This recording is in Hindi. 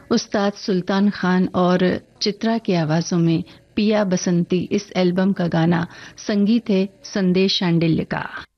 उस्ताद सुल्तान खान और चित्रा की आवाजों में पिया बसंती इस एल्बम का गाना। संगीत है संदेश शांडिल्य का।